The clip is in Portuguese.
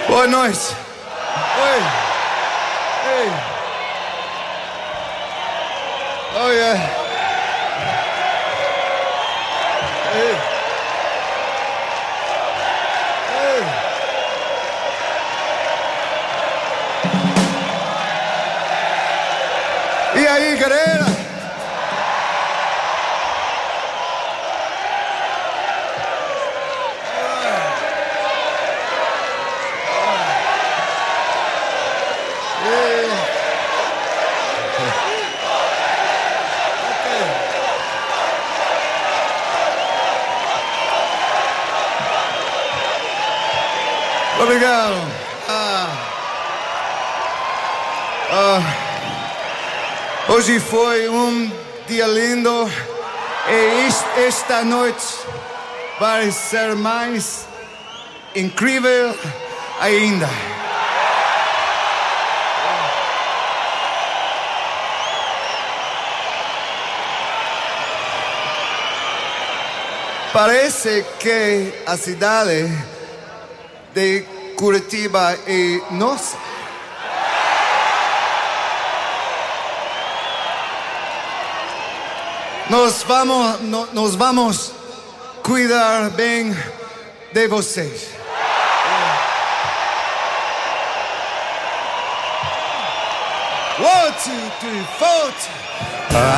Boa noite. Oi. Ei. Oh, yeah. Ei. Ei. E aí, galera? Obrigado. Hoje foi um dia lindo e esta noite vai ser mais incrível ainda. Parece que a cidade de Curitiba e nossa. Nós vamos cuidar bem de vocês. 1, 2, 3, 4.